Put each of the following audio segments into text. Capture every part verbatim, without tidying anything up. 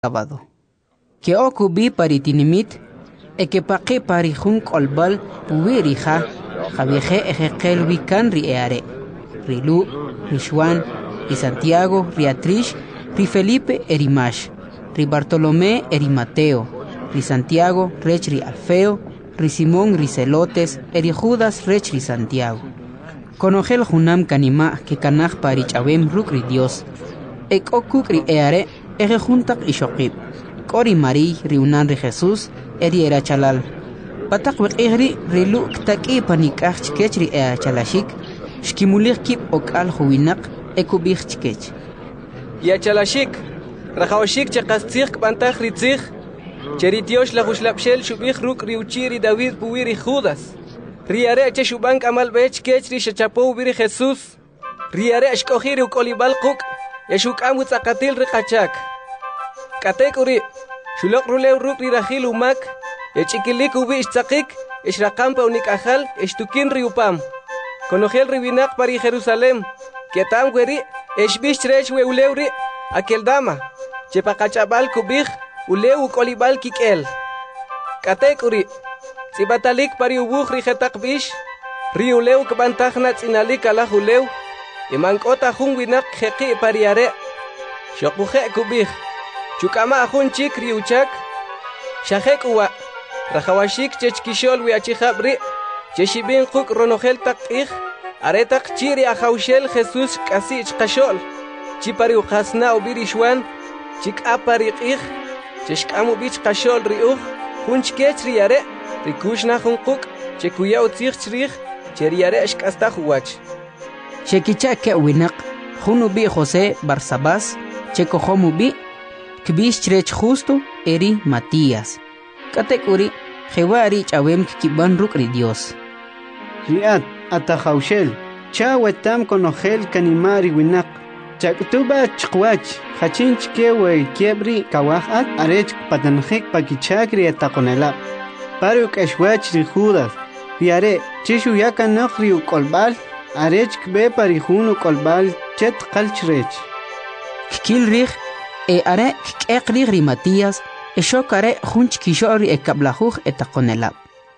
sábado. Que ocubi paritinimit, e que paqui parijun colbal puirija, javieje ejequel wican rieare, rilu, rishuan, ri Santiago, ri Atrish, ri Felipe erimash, ri Bartolomé eri Mateo, ri Santiago, rech ri Alfeo, ri Simón ri Celotes, eri Judas rech ri Santiago. Conogel junam kanima que canaj parichabem ruk ri Dios, ek okuk ri eare, eje juntak ishokib. Kori Mari riunan ri Jesús eri era chalal. Patak wek ihri rilu ktaki panikach chkech ri ea chalashik, shkimulir kip okal huwinak ekubich chkech. Ya chalashik, rajawashik chakastzich kbantach ritzich, cheritios la huslapshel shubich ruk riuchiri David puwiri Judas. Riare che shubank amal bech kech ri shachapo wiri Jesús. Riare shkohiri ukolibal kuk, yashuk amut akatil ri kachak. Katek uri, shulok rulew ruk ri rajil umak, echikilik ubi ishtzakik, ishrakampa unik ajal, ishtukin riupam. Konogel ribinak pari Jerusalem, ketam weri, eshbish trech we ulewri, aquel dama, chepakachabal kubich, ulew ukolibal kikel. Katek uri, zibatalik pari ubuch ri jetakbish, ri ulew kabantachnat inalik alaj ulew, imankota jun winak jeki pariare, shokuje kubich. Chukama ajun chik riuchak, shahek uwa, rajawashik chechkishol wiachijabri, cheshibin kuk ronogel tak ik, aretak chiri ajaushel Jesús kasi chkashol, chipari ukasna ubirishwan, chik apari ik, cheshkamu bich kashol riuch, hun chkech riare, rikushna hun kuk, chekuya utzich chrich, cheriare eshkasta huwach. Shekichak ke winak, hun ubi José Barsabás, chekohom ubi, Kbish trech justo eri Matías. Katekuri, Jewari chawem kiban ruk ri Dios. Riat atahaushel, chawetam konogel kanimari winak. Chaktuba chkwach, hachinch kewe kiebri kawahat arech patanjek pakichakri atakonela. Paruk eshwach ri Judas. Riare, chishu yakanok ri ukolbal, arech kbe parihunu kolbal chet kalchrech. Kil rich, e are kekri ri Matías, e shokare junch kishori e kablajuj etakonelab.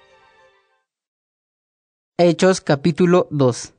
Hechos capítulo dos.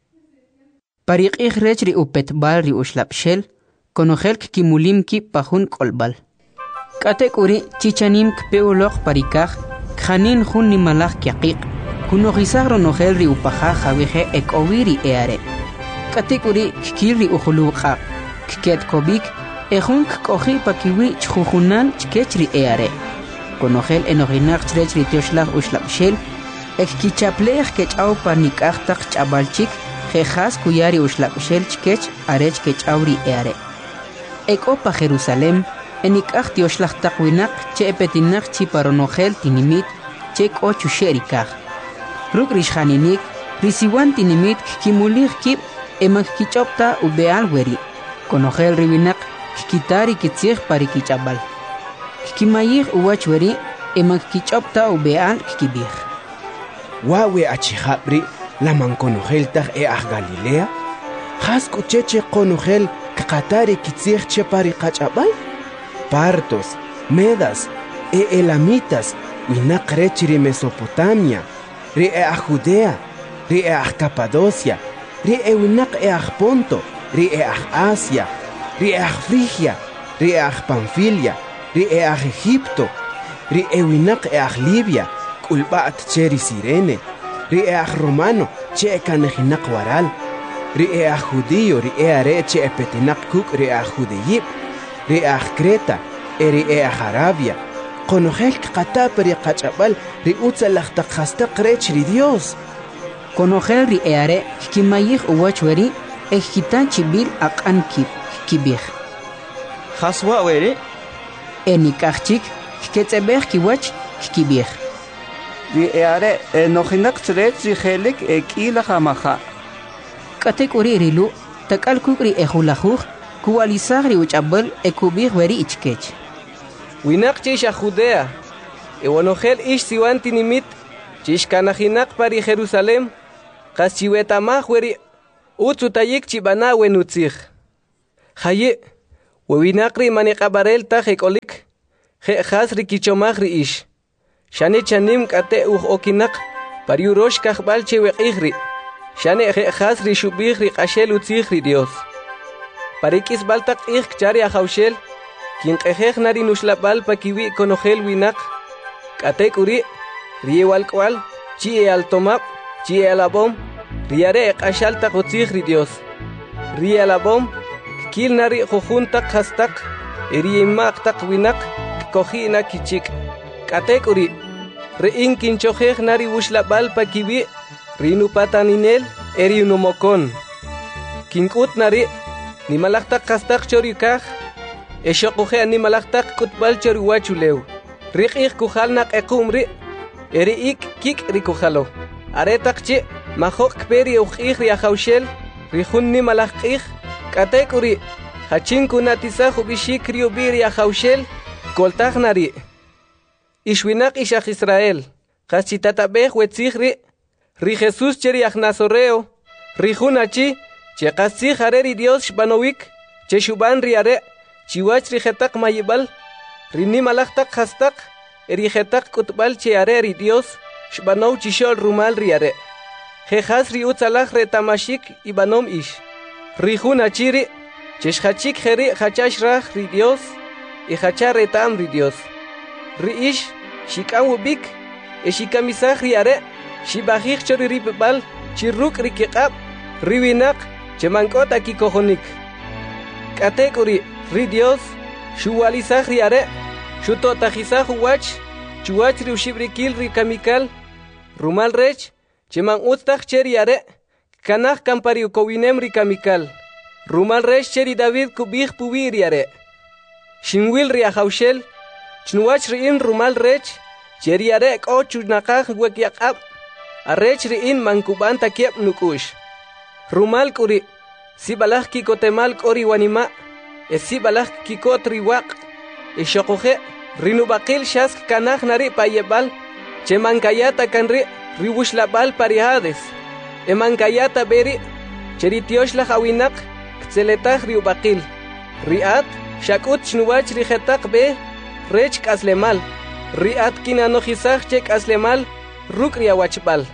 Parik rech ri upetbal ri ushlapshel, konogel kimulim ki pajun kolbal. Katekuri chichanim kpeulok parikaj, khanin jun nimalaj kiaqik, kunogizagro nogel ri upaja javeje ek oviri eare. Katekuri kikiri ujuluqaq, kiket kobik, Ejun kohi pakiwi chjujunan chkechri eare. Konogel enoginak chrecri tioshlag ushlapshel, ek kichaplej kechau panikachtak chabalchik, jejas kuyari ushlapshel chkech arech kechawri eare. Ek opa Jerusalem, enikach tioshlag takwinak che epetinak chiparonogel tinimit, chek ochu sherikach. Ruk rishaninik, risiwan tinimit kimulig kip, emak kichopta ubeal weri. Konogel ribinak, Kikitari kitzig pari kichabal. Kikimayig uwachweri, emak kichopta ubeal kikibig. Wawe achihabri, la manconogel tag e ah Galilea? Has kucheche conogel kakatari kitzig che pari kachabal? Partos, Medas, e Elamitas, winak rechiri Mesopotamia, ri e ah Judea, ri e ah Capadocia, ri e winak e ah Ponto, ri e ah Asia, Riach Frigia, Riach Pamfilia, Riach Egipto, Riewinaq each Libia, Kulbat Cheri Sirene, Riach Romano, Che Kanejinak Waral, Riach Judío, Riare Che Epetinak Kuk, Riach Judeyip, Riach Creta, Riach Arabia, Conogel Katap Riachabal, Riutzalach Takastak Rech Dios. Conogel Riare, Kimayich Uwachweri, Ejitan Chibil Akan Kip. Kibir. Haswa were? Enikachik, Ketzebech kiwach, kibir. Di eare enojinak tret zihelik ekila hamaha. Katekuri rilu, takal kukri ehulahuj, kualizagri uchabel ekubir weri ichkech. Winak chish a Judea, ewanogel ish siwantinimit, chish kanajinak pari Jerusalem, kaschiwetamah weri, utsutayik chibana wenutzich. Haye, Wewinaqri maniqabarel ta hekolik. He khasri kichomagri ish. Shane chanim kate uj okinaq. Pariurosh kahbal cheweqihri. Shane he khasri shubihri qashel utzihri Dios. Parikis baltak ik chari ahaushel. Quien qejej nari nushlabal pakiwi konojel winak. Kate kuri. Riewal kwal. Chie al tomap. Chie al abom. Riare qashal tak utzihri Dios. Ria la bom, kil nari jujuntak hastak, eriimak tak winak, kohina kichik. Katekuri, rein kinchojej nari wuslabal pakiwi, rinu pataninel, eri unomokon. Kinkut nari, ni malaktak hastak chorikaj, eshokoje ni malaktak kutbal choriwachuleu. Rikik kujalnak ekumri, eri ik kik rikujalo. Aretak chi, mahok peri ujih riajaushel, Rihunni malakih, katekuri, hachinku natisa hubishik riubiri ahaushel, koltagnari. Ishwinak ishach Israel, kachitatabeh wetzihri, ri Jesus cheri agnazoreo, rihunachi, che kasih hareri Dios shbanowik, che shuban riare, chiwach rijetak mayibal, rini malaktak hastak, erijetak kutbal che areri Dios, shbanow chishol rumal riare. Jejas riutzalaj retamashik ibanom ish. Rijuna chiri, cheshachik jeri hachash raj ri Dios, y hachar retam ri Dios. Ri ish, shikawubik, e shikamisaj riare, shibajik chori ripebal, chirruk rikikab, riwinak, chemankota kikojonik. Katekuri, ri Dios, shuwalizaj riare, shutotajizaj uwach, chuwach riushibrikil rikamikal, rumal rech, Cheman ustak cheri are, kanach kampariu kowinem rikamikal. Rumal resh cheri David kubih pubiri are. Shinwil riahaushel, chnuach riin rumal rech, cheri are ko chunakaj wekiakab. Arech riin mankuban takiep nukush. Rumal kuri, si balach kikotemal kori wanima, e si balach kikot riwak, e shokoje, rinubakil shask kanach nari payebal, cheman kayata kanri, Ribush la bal parihades, emankayata beri, cheritiosh la hawinak, kzeletach riubakil, riat, shakut shnuwach rijetak be, rech kaslemal, riat kinanojizach chek aslemal, ruk riawachbal.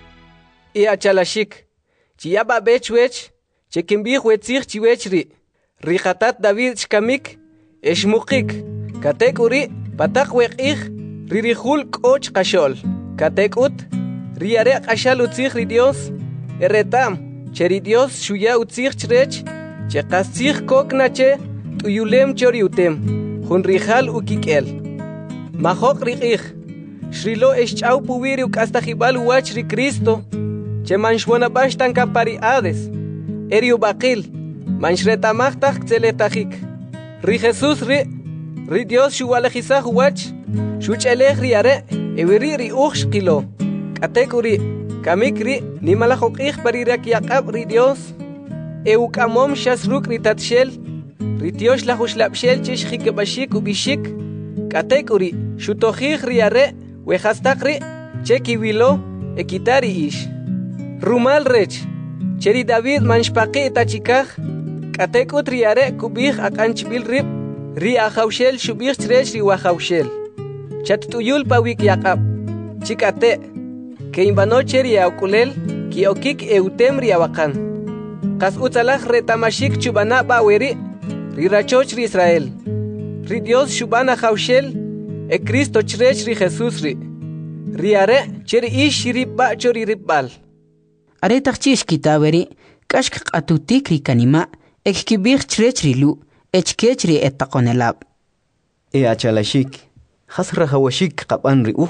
I achalashik, chiaba bechwech, chekimbih wetzich chiwechri, rijatat David shkamik, eshmukik, katekuri, patak wekich, ririhul koch kashol, katekut, Riare qashal utzich ri Dios, eretam, cheri Dios shuya utzich chrech, che qasich koknache, tuyulem chori utem, jun rijal ukikel. Mahok riqich, shrilo eschau puwiri ukastajibal uach ri Cristo, che manshwana bashtan kampari ades, eri ubakil, manshretamachtak tzeletachik. Ri Jesus ri, ri Dios shuwalejizaj uach, shuchelej riare, eviri ri uch kilo. Katekuri, kamikri, ni malajokij parirak yakab ri Dios, eukamom shasruk ri tatshel, ri Dios la hushlapshel chish hikebashik ubishik, katekuri, shutojij riare, wehastakri, chekiwilo, ekitari ish. Rumal rech, cheri David manshpaki tachikaj, katekut riare kubij akanchbil rib, ri ahaushel shubij chrech ri wahaushel. Chattuyul pawik yakab, chikate, que imbanoche riaukulel, ki okik eutem riawakan. Kas utzalaj retamashik chubana baweri, rirachoch ri Israel. Ri Dios shubana haushel, e Cristo chrech ri Jesus ri. Riare, cheri ish ribba chori ribbal. Are tachchish kitaweri, kashk atutik ri kanima, ek kibir chrech ri lu, echkech ri etakonelab. E achalashik, hasra hawashik kapan ri uj.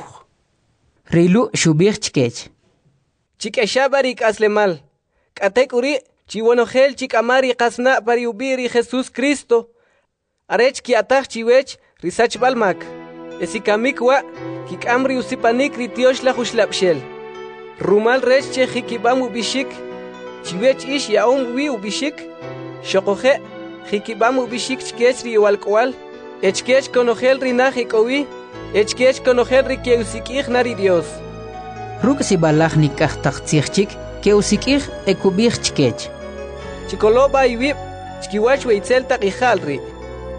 Rilu shubir chkech. Chikeshabarik aslemal. Katekuri, chiwonojel chikamari kasna pariubiri Jesus Cristo. Arech ki ataj chiwech risach balmak. Esikamikwa kikamri usipanik ritiosh la hushlapshel. Rumal rech che hikibam ubishik. Chiwech ish yaom wi ubishik. Shokoje hikibam ubishik chkech riwalkwal. Echkech konojel rinajikowi. Echkech konojel rikieusikij nari Dios. Ruk si balach nikaj taktzirchik, ke usikij ekubij chkech. Chikoloba iwib, chkiwach weitzel takijalri.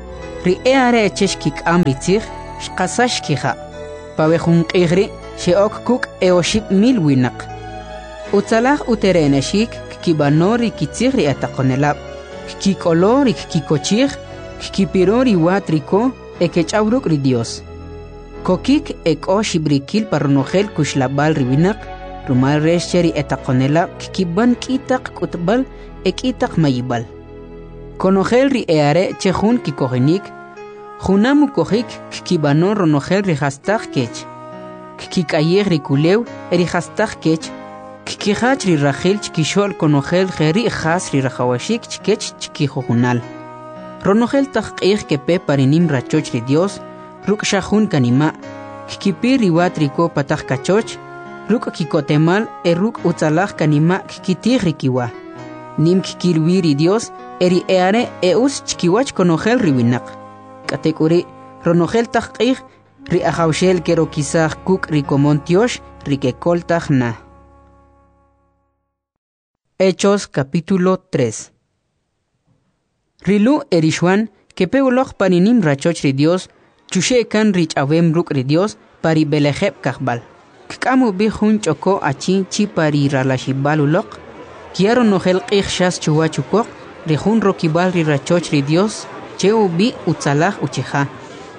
ri eare cheshkik amritzig shqasashkija pawejun qigri sheok kuk eoship mil winak utzalaj utereneshik kibanori kitzigri ataqonelab kikolori kikochig kipirori watriko ekechawruk ri Dios kokik eko shibrikil parnogel kushlabal riwinak rumal resheri etaqonelab kiban kitaq kutbal ekitaq mayibal konogel ri eare chejun kikogenik junamu kojik kibano ronogel ri hastaq kech kikayeg ri kulew eri hastaq kech kikihach ri rajil kishol konogel geri khas ri rajawashik chkech chkijojunal ronogel taqih kepe parinim rachoch ri Dios ruk shahun kanima kikipir ri watriko pataq kachoch ruk kikotemal e ruk utzalaj kanima kikitig ri kiwa nim kikirwi ri Dios eri eare eus chkiwach konogel ri winak katekuri ronogel taqih ri ajawshel kero kisaj kuk ri komontiosh ri kekoltaj na. Hechos capítulo tres. Rilu erishwan kepeuloj paninim rachoch ri Dios chushe kan rich awem ruk ri Dios pari belejeb kahbal kkamu bi hun choko achi chi pari ralashibalulok kiaro nogel qih shas chuwachukok ri hun rokibal ri rachoch ri Dios cheu bi utzalaj uchiha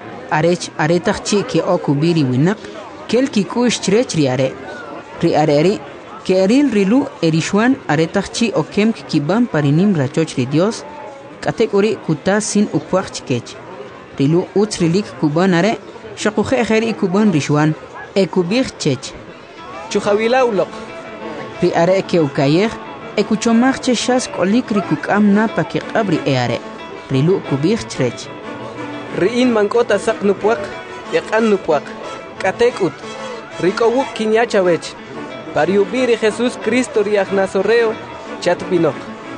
arech aretach chi ke okubiri winak kel kikush chrech ri are ri areri Keril rilu erishwan aretach chi okem kiban parinim rachoch ri Dios katekuri kuta sin ukwach chkech rilu utz rilik kuban are shakuje ejeri kuban rishwan ekubich chech Chujawilauloq ri are ke ukayej ekuchomach che shas kolik ri kukam na pakiqabri eare rilu kubich chrech riin mankota sak nupuak eqan nupuak katekut rikowuk kinyachawech Pariubiri Jesús Cristo riach nazoreo chatpinok.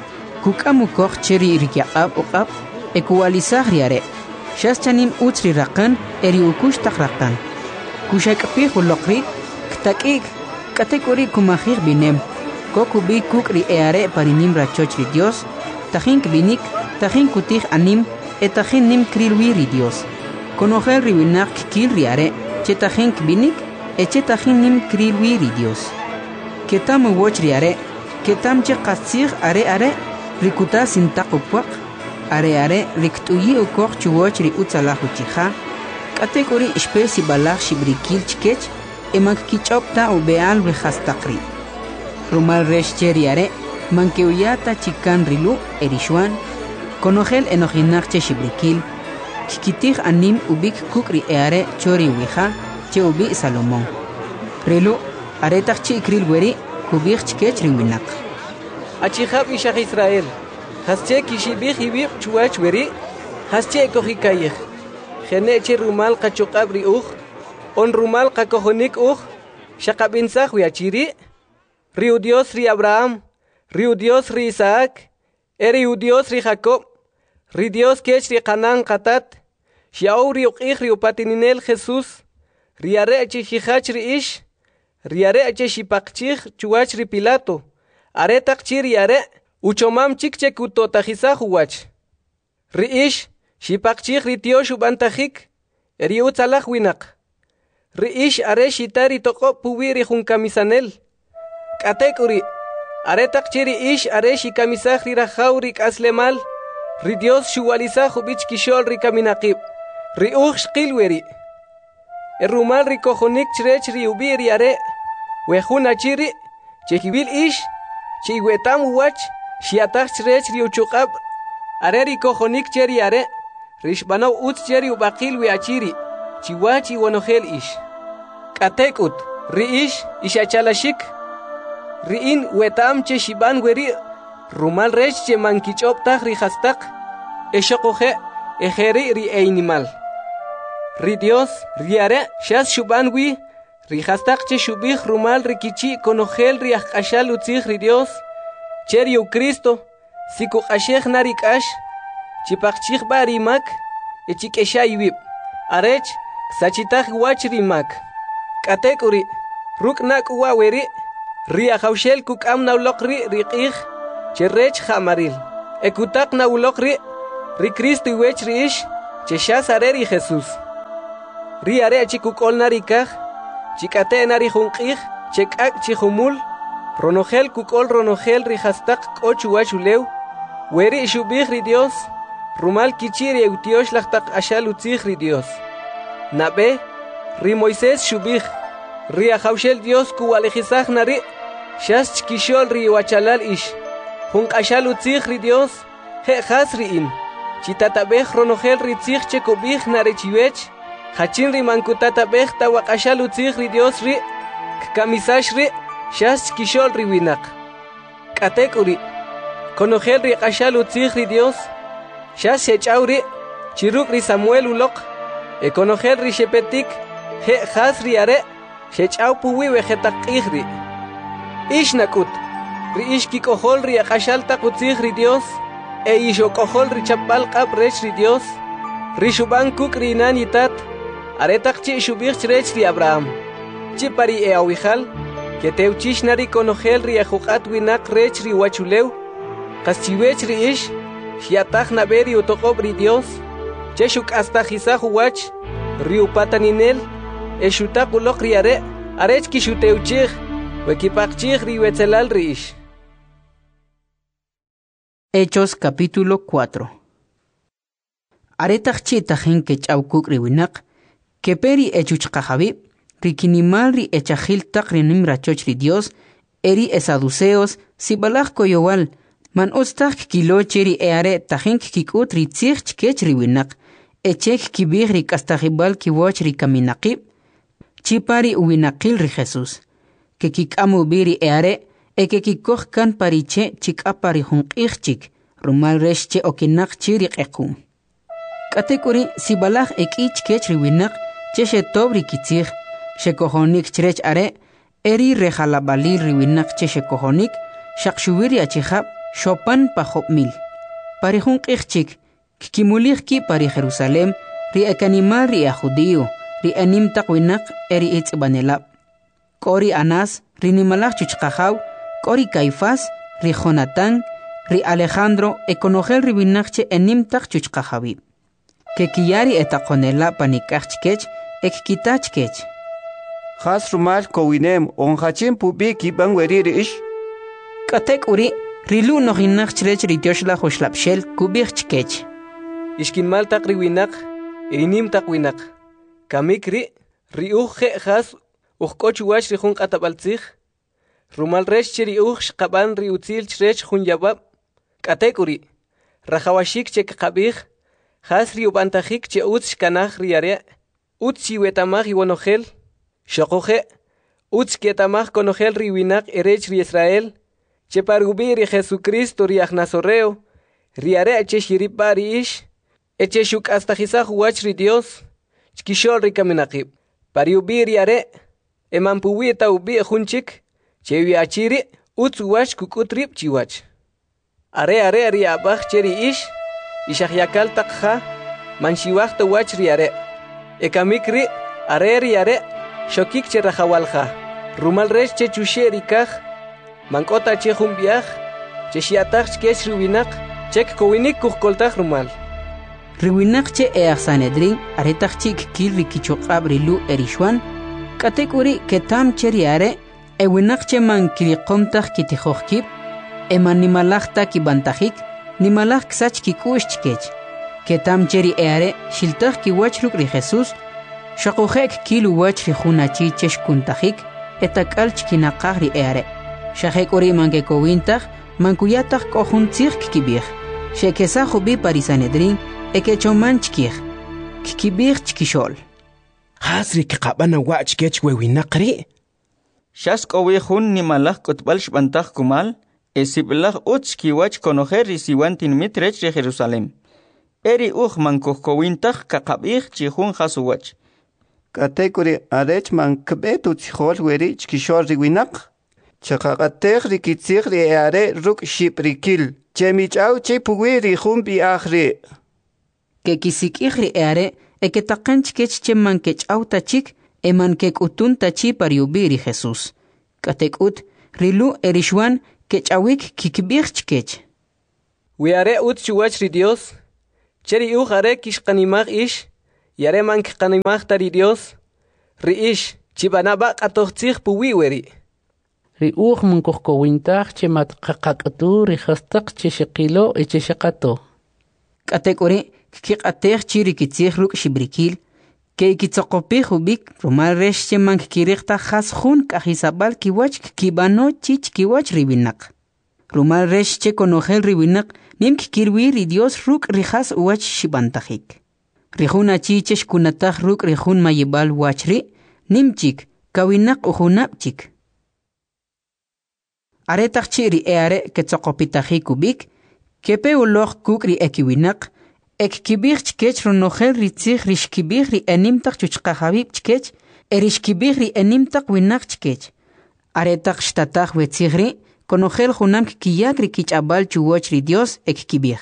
Kukamu koch cheri rikiaqab uqab ekualizaj riare. Shas chanim utri raqan eri ukush taqraqan. Kushakpih uloqri ktakik katekuri kumajir binem. Kokubi kukri eare parinim rachoch ri Dios. Tajin binik tajin kutij anim etajin nim krilwi ri Dios. Konogel riwinak kil riare chetajin binik echetajin nim krilwi ri Dios. Ketam woch riare ketam che qasir are are rikuta sintaqupaq are are riktuyi ukoq chuwoch ri utzalahu chiha kategori espesi balagh shibrikil chkech emak kichopta ubeal ri hastaqri rumal resh cheriare mankeuyata chikan rilu erishwan konogel enojinach che shibrikil kikitig anim ubik kukri eare chori wiha che ubi Salomón rilu aretach chi kril weri kubich chkech riwinak Achihab ishach Israel hasche kishibich ibib chuach weri hasche kohikayej geneche rumal qachuqabri uj on rumal qakojonik uj shaqabinsaj wiachiri riu Dios ri Abraham riu Dios ri Isaac eri Dios ri Jacob ri Dios kech ri Canaan qatat shiaw ri uqij ri upatininel Jesús riare chihach ri ish riare ache shipaqchij chuwach ri Pilato aretaq chi riare uchomam chikche kutotajisaj uwach riish shipaqchij ri tiosh ubantajik eri utzalaj winak riish are shitari toqob puwi ri junkamisanel k'atek'uri aretaq chi riish are shikamisaj ri rajaw ri k'aslemal ri Dios shuwalisaj ubich kishol ri kaminaqib ri uj shqilweri Erumal rikojonik chrech ri ubi riare wejuna chiri chekibil ish chiwetam wach shiatach chrech ri uchuqab are rikojonik cheri are rishbanaw utz cheri ubaqil wi achiri chiwachi wonogel ish katekut ri ish ishachalashik riin wetam che shiban weri rumal rech che mankichoptaj ri hastaq eshoqoje ejeri ri einimal Ri Dios, riare, shas shubanwi, ri hastaq che shubij rumal rikichi konogel ri ajqashal utzij ri Dios, cheri u Cristo, siku qashej narikash, chipaqchij barimak, echikesha iwib, arech, sachitaj wach rimak. Katekuri, ruk nak waweri, ri ajawshel kukam naulokri riqij, cherech jamaril. Ekutak naulokri, ri Cristo iwech ri ish, cheshas areri Jesús. Ri are chikukol narikaj, chikate nari junqij, chekak chihumul, ronogel kukol ronogel rijastak kochuachuleu, weri shubij ri Dios, rumal kichiri eutiosh lachtak ashal utzij ri Dios. Nabe, ri Moisés shubij, ri ajaushel Dios kuwalejizaj nari, shas chkishol ri wachalal ish, junq ashal utzij ri Dios, he jas ri in, chitatabej ronogel ri tzij chekubij nare chiwech, hachin ri mankutatapej tawakashal utzij ri Dios ri, kkamisash ri, shas chkishol ri winak. Katek uri, konogel ri qashal utzij ri Dios, shas shechaw ri, chiruk ri Samuel ulok, e konogel ri shepetik, he jas ri are, shechaw puwi vegetaqij ri. Ish nakut, ri ish kikohol ri qashal taq utzij ri Dios, e ish okohol ri chapal qab rech ri Dios, ri shuban kuk ri nanitat, aretaq chi shubij rech ri Abraham, chi pari e awijal, que teuchish nari konogel ri ajuqat winak rech ri wachuleu, qaschiwech ri ish, shiataj naberi utoqob ri Dios, che shuk astajizaj uwach, ri upataninel, e shutaq ulok ri are, arech ki shuteuchij, wekipaqchij ri wetzelal ri ish. Hechos capítulo cuatro. Aretaj chitajin que chawkuk ri winak, que peri echuchqajabi, rikinimal ri echajil taq ri nimrachoch ri Dios, eri esaduceos, sibalaj koyowal, man ostaj kiloche ri eare tajin kikut ri tzij chkech ri winak, echek kibij ri kastajibal kiwoch ri kaminaqib, chipari uwinaqil ri Jesús, que kikamu biri eare, e que kikoj kan pariche chikapari junqij chik, rumal reshche okinak chiri qequm. Katekuri sibalaj eki chkech ri winak, che shetob ri kitzij, shekohonik chrech are, eri rejalabalil ri winak che shekohonik, shaqshubiri achijab, shopan pajob mil. Pari junqij chik, kikimulij ki pari Jerusalem, ri ekanimal ri a judío, ri anim taq winak eri itz banelab. Kori Anás, ri nimalaj chuchqajaw, kori Caifás, ri Jonatán, ri Alejandro, ekonogel ri winakche enim taq chuchqajawi. Que kiyari etaqonela panikaj chkech, ek kita chkech. Has rumal kowinem onhachin pubi kiban weriri ish. Katek uri, rilu nohinaj chrech ri tioshla hoshlapshel kubij chkech. Ishkinmal taq ri winak, irinim taq winak. Kamik ri, ri uje has, ujkoch wach ri jun qatabaltzij, rumal resh che ri uj shqaban ri utzil chrech jun yabab, katek uri, rajawashik che qabij, has ri ubantajik che utz shkanaj ri are, utz shiwetamaj iwonogel, shokoje, utz kietamaj konogel ri winak erech ri Israel, che parubi ri Jesucristo ri ajnazoreo, ri are che shiripa ri ish, eche shuk astajizaj wach ri Dios, chkishol ri kaminaqib, pariubi ri are, eman puwi ta ubi junchik, chewi achiri, utz wach kukutrip chiwach. Are are ri abaj cheri ish, ishahyakal takha, manshiwach ta wach ri are. Ekamikri, are ri are, shokik che rajawalja. Rumal resh che chushe ri kaj, mankota che jumbiaj, che shiataj chkech riwinak, chek kowinik kuhkoltaj rumal. Riwinak che each Sanedrin, aretaj chik kil rikichokab rilu erishwan, katek uri ketam cheri are, ewinak che man kiliqomtaj kitijojkib, eman nimalajta kibantajik, nimalaj ksach kikush chkech. Ketam cheri eare, shiltaj kiwach ruk ri Jesús, shakujek kilu wach ri junachi chesh kuntajik, etakal chkinaqaj ri eare. Shajek uri manke kowintaj, mankuyataj kohuntzij kikibij. Shekesa jubi parisanedrin, ekechoman chkij. Kikibij chkishol. Hasri kikabana wach kech wewinaqri. Shas kowi jun nimalaj kotbal shbantaj kumal, esiblaj utz kiwach konojer risiwantin mitrech de Jerusalem. Eri uj mankojkowintaj kakabij chihun hasuwach. Katekuri arech man kbetu tijol weri chkishol riwinak. Chakakatej rikitzij ri eare ruk shiprikil. Chemichaw chipuwi ri jumbi ajri. Que kisikij ri eare, eketaqan chkech che man kechaw tachik, eman kekutun tachi pariubi ri Jesús. Katekut, rilu erishwan kechawik kikibij chkech. Wiare ut chuwach ri Dios, Cheri ujare kishqanimag ish, yare man kqanimag tari Dios, ri ish, chibanaba qatohtzig puwiweri. Ri uj munkuhkowintaq chemat qaqaq'tu rijastaq cheshaqilo echeshaqato. Katekore kiqatej chiri kitzig ruk shibrikil, que kitzoqopij ubik rumal resh cheman kiriqta has jun kajisabal kiwach kibano chich kiwach ribinak. Rumal resh che konojel ribinak nim kikirwi ri Dios ruk rijas uwach shibantajik. Rijuna chichesh kunataj ruk rijun mayibal wachri, nim chik kawinak ujunap chik. Aretaj chiri eare ketzoqopitajik ubik, kepe uloj kuk ri ekiwinak, ek kibir chkech ronojel ritzig rishkibir ri enimtak chuchqahabib chkech, erishkibir ri enimtak winak chkech. Aretak shtataj wetzigri, konojel junam kiyak ri kichabal chuwoch ri Dios ek kibir.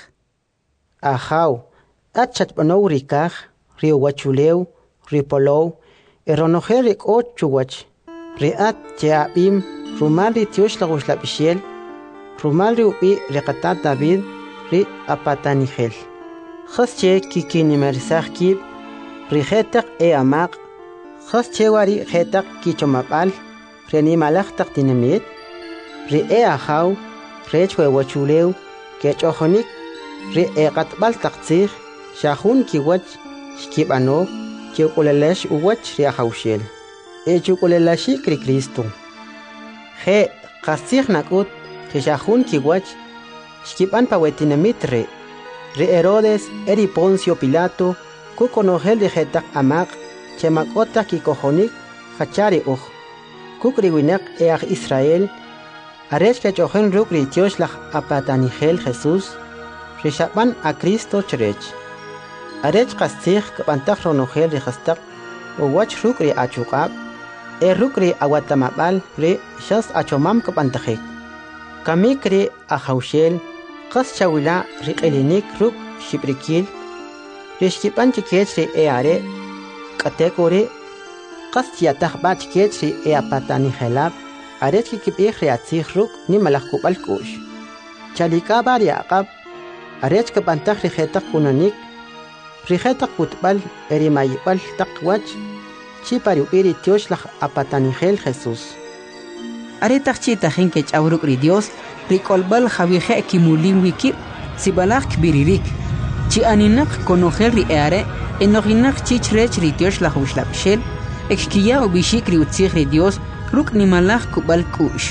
Ajaw, achat panow rikaj, ri wachulew, ri polow, eronojel rik och chuwach, ri at cheabim, rumal ri tiosh laguslapishel, rumal ri upi rekatat David, ri apatanigel. Khasche kikinimersaj kib, rijetak e amaq, khasche wari jetak kichomapal, renimalajtak dinamit, ri e ajaw, rechwe wachulew, kechojonik, ri e qatbal taktzig, shahun kiwach, shkibano, kiukulelesh uwach ri ajawshel. E chukulelashi kri Cristo. Je, qastig nakut, kishahun kiwach, shkiban pawetinamit re. Ri Herodes eri Poncio Pilato ku konojel de jetak amaq chemakota kikojonik hachari uj ku kriwinak eaj Israel arech kechojen ruk ri tioslaj apatanigel Jesús rishaban a Cristo chrech arech qastig kabantaj ronojel ri jastak uwach ruk ri achuqab e ruk ri awatamabal ri shas achomam kabantajik kamik ri ajawshel qas chawila riqilinik ruk shibrikil rishkipan chikech ri eare katekore qas tiataj ba chikech ri eapatani helab arech kikibij ri atzig ruk ni malajkubal kush chalika bari aqab arech kapantaj ri jetak kunanik ri jetak kutbal eri mayibal taqwach chipari upiri tioslaj apatanigel Jesús. Aretaj chitajin kech awruk ri Dios, rikolbal javije kimulim wikib, sibalaj kbiririk. Chi aninak konojel ri eare, enoginak chichrech ri tiosh la huslapshel, ekkiya ubishik ri utzig ri Dios, ruk nimalaj kubal kush.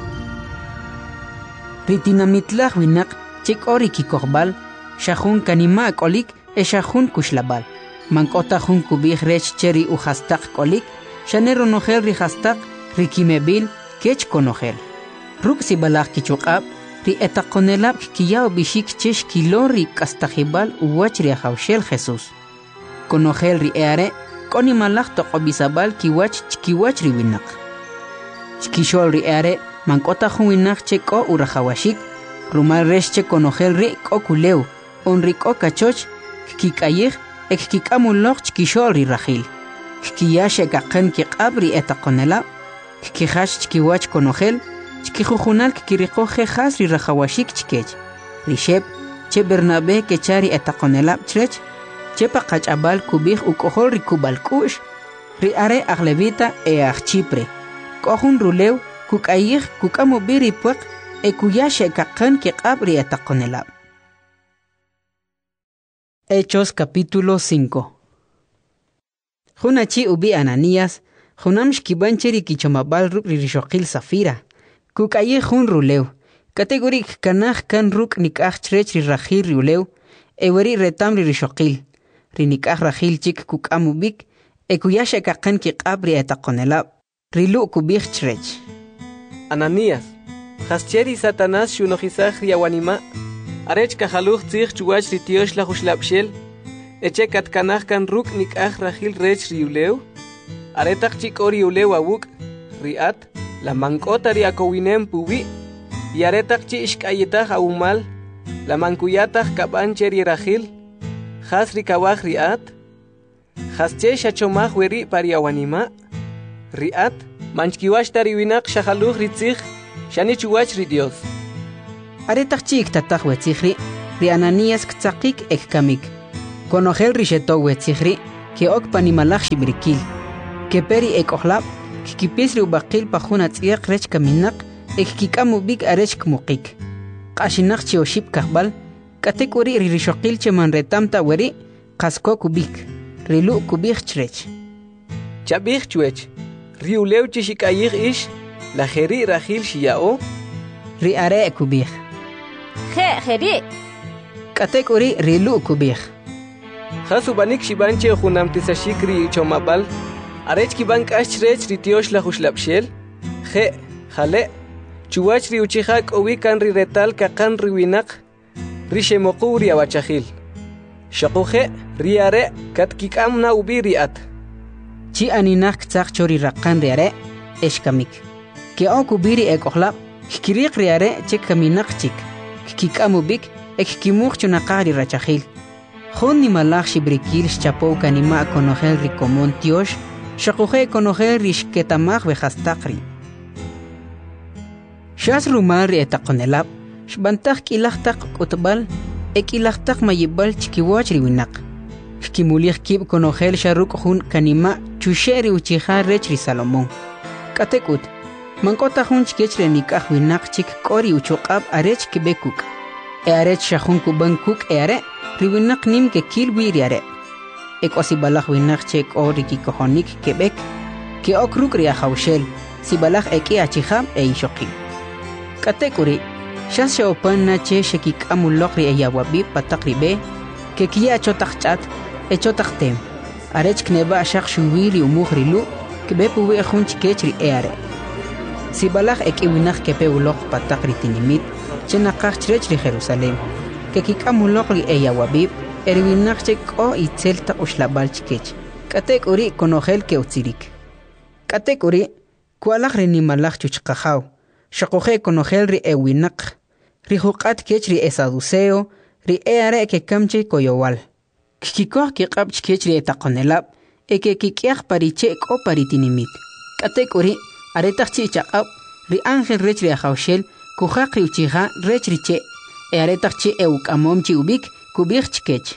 Ri dinamitlaj winak, chik ori kikorbal, shahun kanima kolik, e shahun kushlabal. Mankota jun kubij rech cheri uhastak kolik, shanero nojel ri hastak, ri kimebil, kech konojel. Ruk si balak kichukab, ri etakonelab kiyaw bishik chesh kilo ri kastajibal uwach ri ajawshel Jesús. Konojel ri eare, koni malak toqobisabal kiwach chkiwach ri winak. Chkishol ri eare, mankota jun winak che ko urajawashik, rumal resh che konojel ri ko kuleu, on ri ko kachoch, kikayig, ek kikamulok chkishol ri rajil. Kiyashe kaqen kiqab ri etakonelab, kihash chkiwach konojel, chkijujunal kikiriqoje jas ri rajawashik chkech. Rishep, che Bernabé kechari etakonelab chrech, che paqach'abal kubij ukojol ri kubal kush, ri are aglevita e aj Chipre. Kojun rulew, kukayij kukamubi ri pueq, e kuyashe kaqen kiqab ri etakonelab. Hechos capítulo cinco. Junachi ubi Ananías, junam shkibancheri kichomabal ruk ri rishoqil Safira. Kukaye jun rulew. Kategorik kanaj kan ruk nikaj chrech ri rajil rulew. Eweri retam ri rishoqil. Ri nikaj rajil chik kukamubik. E kuyashe kaqan kiqab ri etaqonelab. Rilu kubij chrech. Ananías, hascheri Satanás shunojisaj ri awanima. Arech kajaluj tzig chuwach ri tiosh la huslapshel. Eche katkanaj kan ruk nikaj rajil rech ri ulew. Aretak chik ori ulew awuk. Riat, la mankota ri akowinem puwi. Y aretak chi ishkayetaj awumal. La mankuyataj kabanche ri rajil. Has ri kawaj riat. Hasche shachomaj weri pari awanima. Riat, manchkiwash tari winak shajaluj ri tzig. Shani chuwach ri Dios. Aretak chik tataj wetzigri, ri Ananías ktzakik ek kamik. Conogel risheto wetzihri, que ok panimalach shibrikil, que peri ekohlab, que kipisri ubakil pajuna tziyaq rech kaminak, ek kikamu big arech kmukik. Qashinak chioship kahbal, katek uri ririshokil che manretamta weri, kasko kubik, rilu kubik chrech. Chabik chwech, riuleu chishikayir ish, la jeri rajil shiao, ri are kubik. Je, jeri. Katek uri rilu kubik. Hasubanik shibanche junamtisashikri chomabal, arech kibank ashrech ritiosh la huslapshel, je, jale, chuach riuchihak owikan riretal kakan riwinak, rishemoku riawachahil. Shakuje, riare, katkikamna ubiriat. Chi aninak tzak chori rakan riare, eshkamik. Ke okubiri ekohlab, kirik riare chek kaminak chik, kikamubik, ek kimuk chunakari rachahil. Jun ni malach shibrikil chapo kanima conogel rikomon tiosh, shakuje conogel rishketamach vejastakri. Shas rumar etakonelab, shbantak kilachtak utbal, ekilachtak mayibal chikiwach riwinak. Kimulich kib conogel sharuk hun kanima chusheri uchiha rechri Salomón. Katekut, mankota hun chkechre nikah winak chik kori uchokab arech kibekuk. E arech shahun kuban kuk e are, riwinak nim ke kil wiriare. Ek osibalach winak chek ori ki kohonik kebek, ke okruk ria haushel, sibalach eke achiham e ishokim. Katekuri, shas shaopan na che shekik amulokri e yawabi patakribe, ke kia chotakchat, e chotaktem. Arech kneba shak shuwili umuhrilu, kebepuwe hunch kechri e are. Sibalach eke winak kepe ulok patakri tinimit, chenakach chirechri Jerusalem. Que kikamulokli ella wabib, erwinachek o itzelta ushlabal chikech. Katek uri conogel ke utzirik. Katek uri, kualach renimalach chuchkahau. Shakoje conogel ri ewinak. Rihukat kech ri esaduseo, ri eare ke kamche koyowal. Kikikoh kikab chikech ri etakonelab, eke kikiach pariche ko paritinimit. Katek uri, aretach chichakab, ri angel rech ri ahaushel, kuhak ri uchiha rech riche. E aretach euk amomchi ubik kubik chikech.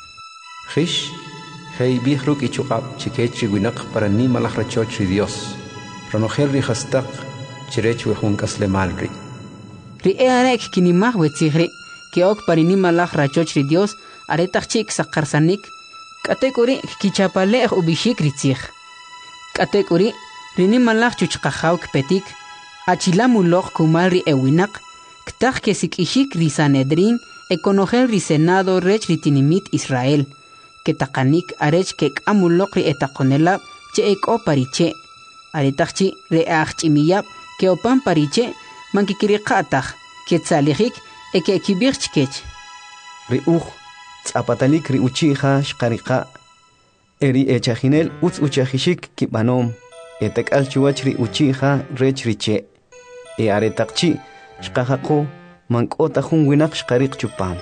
Rish, hei bihruk ichukab chikech winak para ni malach rachoch ri Dios. Ronogel ri hastak chirech wehun kaslemalri. Ri e arek kinimah wetzihri, ke ok para ni malach rachoch ri Dios, aretach chik sakarsanik, katekuri kichapalech ubishik ritzich. Katekuri, rini malach chuchkahauk petik, achilamulok kumal ri ewinak, Ktach que sikishik risanedrin, econogel risenado rech ritinimit Israel, que takanik arech que amulokri etakonelab, che eko pariche, aretachi reachimiyab, que opan pariche, mankikirikatach, que tzalihik, eke kibirchkech. Riuch, tzapatalik riuchija shkarika, eri echajinel utz uchajishik kibanom, etek alchuach riuchija rech riche, e aretakchi, Shkahako, mankota hun winak shkarik chupam.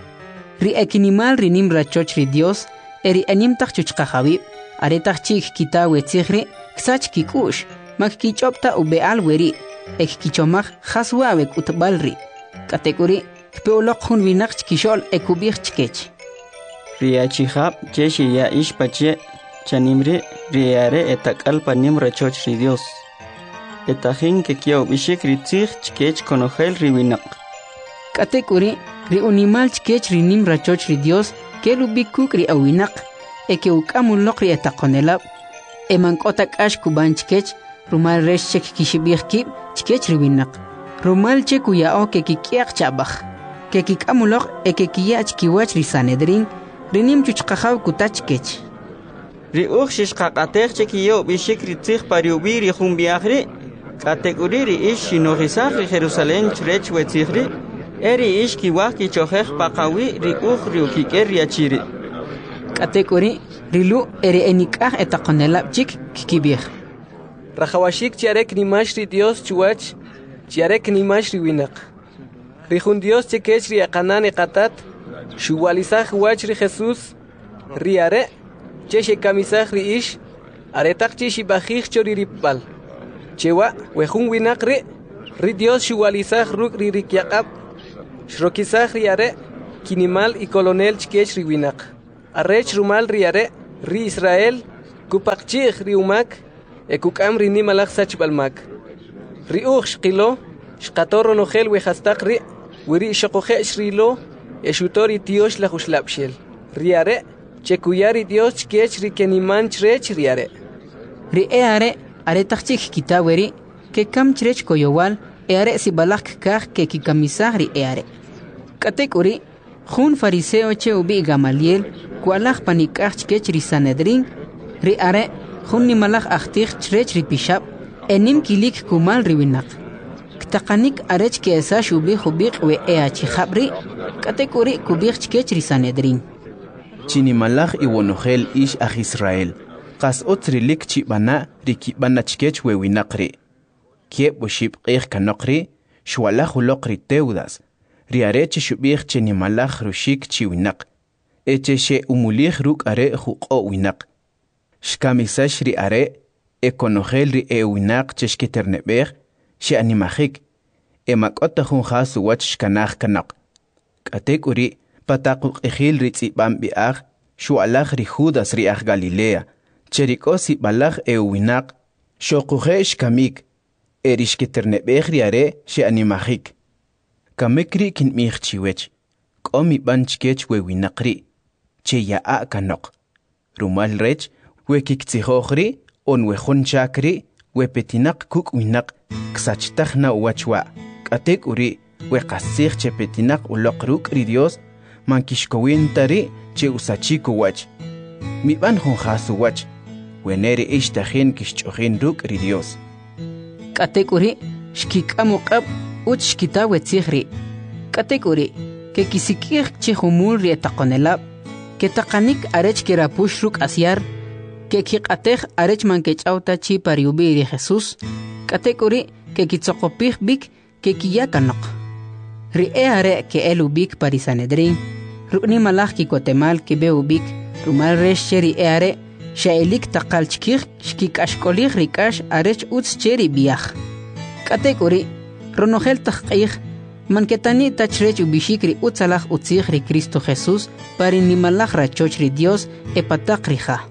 Ri ekinimal rinim rachoch ri Dios, eri anim tach chuchkahabib, aretach chik kita wetzihri, ksach kikush, mak kichopta ubeal weri, ek kichomach haswawek utbalri. Katekuri, kpeolok hun winak chkishol ekubir chkech. Riachihab, cheshi ya ishpache, chanimri, riare etakal panim rachoch ri Dios. Etahin que kiau bishik ritzich chkech conogel riwinak. Katekuri, ri unimal chkech rinim rachoch ri Dios, que lubikuk ri awinak, e que ukamulok ri etakonelab, e mankotak ash kuban chkech, rumal resh chek kishibir kib, chkech riwinak. Rumal chek uyao que kikiak chabach, que kikamulok e que kiach kiwach ri sanedrin, rinim chuchkahaw kutach chkech. Ri uch shishkakatech chek kiau bishik ritzich pariubi ri humbiachri, Kategoriri ish shinorizach ri Jerusalén chrech wetzihri, eri ish kiwach kichochech pakawi ri uch ri ukiker riachiri. Kategori rilu eri enikah etakonelab chik kikibir. Rajawashik chiarek nimash ri Dios chuach, chiarek nimash ri winak. Rijun Dios chekech ri akanan ekatat, shuwalizach wach ri Jesús, riare, cheshe kamisach ri ish, aretak chishi bajich chori ripal. Chewa, wehun winak ri, ri Dios shuwalizach ruk ri rikyakab, shrokizach riare, kinimal y colonel chkech ri winak. arrech rumal riare ri Israel kupakchich ri umak e kukam ri nimalach sachbalmak ri uch shqilo shqatoro nohel we hastak ri wiri shokohe shrilo e shutori tiosh la huslapshel riare chekuyari dios chkech ri keniman chrech riare ri eare are tachich kitaweri ke kam chrech koyowal eare si balak kah ke kikamisah ri eare katekuri Jun fariseo che ubi Gamaliel, kualach panikach chkech ri Sanedrin, ri are, jun nimalach achtich chrech ri pishab, enim kilik kumal ri winak. Ktakanik arech ke esash ubi hubik we ea chichabri, katekuri kubik chkech ri Sanedrin. Chinimalach iwonogel ish ach Israel, kas otrilik chibana ri kibana chkech we winakri. Kiep bushib qich kanokri, shwalach ulok ri teudas. Riareche shubich che nimalach rushik chi winak. Eche she umulich ruk are huko winak. Shkamisash ri are, e konogel ri e winak cheshketernebech, she animachik. E makota hun hasu wach shkanach kanak. Katek uri, patakuk ejil ri tzibam biach, shualach ri Judas ri ach Galilea. Cherikosi balach e winak, shokuhe shkamik. Erishketernebech ri are, she animachik. Kamekri kin michchiwech, komi banchkech we winakri, che ya a kanok. Rumal rech, we kiktsihochri, on we honchakri, we petinak kuk winak, ksachtakna uachwa. Katek uri, we kasich che petinak ulokruk ri Dios, mankishkowintari che usachiko wach. Mi ban honjasu wach, we nere ishtahin kishchohin ruk ri Dios. Katek uri, shkikamukab, uch shkitawe tzihri. Katekuri, ke kisikir chihumul ri etakonelab, ke takanik arech kirapush ruk asiar, ke kikatech arech mankech auta chi pariubi ri Jesus, katekuri, ke kitzokopich bik, ke kiyakanok. Ri e are ke elu bik pari Sanedrin, rukni malach ki kotemal ke beu bik, rumal resh cheri e are, shaelik takal chkir, shkik ashkolich rikash arech utz cheri biach. Katekuri, Ronogel tachqich, manketani tachrech ubishikri utzalach utzihri Cristo Jesús, pari nimalach rachochri Dios, epatakrija.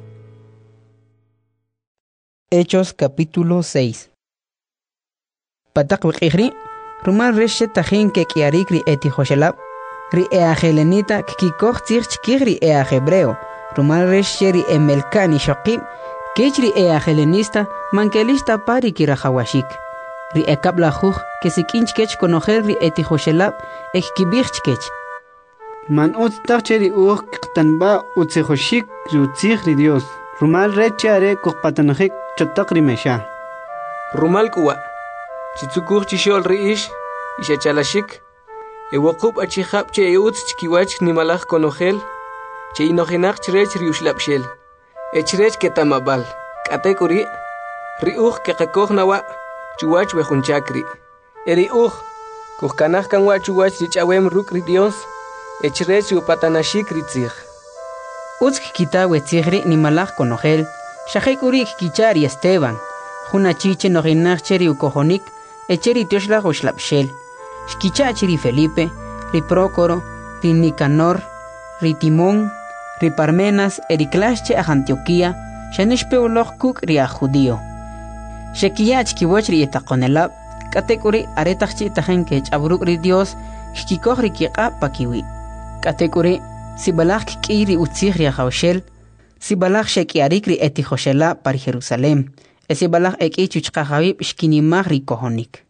Hechos capítulo seis. Patak wikihri, rumal reshe tajin ke kiarikri eti joshelab, ri eajelenita kikikoch tzich kigri eajebreo, rumal reshe ri emelkani shokib, kechri eajelenista, mankelista pari kirajawashik. Ri ekabla juj que si kinchkech conocer ri etijoshelab ekkibichkech. Man ut tacheri uj qtanba utsejoshik ri utzih ri Dios. Rumal reche are kuqpatanajik chotak ri mesha. Rumal kuwa. Chitsukuj chishol ri ish, ishachalashik. E wakub achihab che eutz chkiwach nimalach konogel. Che inojenach chrech ri ushlapshel. E chrech ketamabal. Katekuri. Ri uj ke kakoj nawa. Chuwach we hunchakri. Eri uj, kuhkanach kanwa chuwach richawem ruk ri Dios, echrech u patanashik ritzich. Utsk kita we tzihri ni malach konogel, shahekuri kichari Esteban, juna chiche noginach cheri u kohonik, echeri tioshla ushlapshel, shkichach ri Felipe, ri Prócoro, ri Nicanor, ri Timón, ri Parmenas, eri clasche a Antioquía, shanishpeuloch kuk ri a judío. Shekiyach kiwachri etakonelab, katekuri aretachchi tajen ke chabruk ri Dios, hkikohri kiqa pakiwi. Katekuri, si balach kiri utzihri a jaushel, si balach shekiarikri eti joshela par Jerusalem, e si balach eki chuchkajabib shkinimag ri kohonik.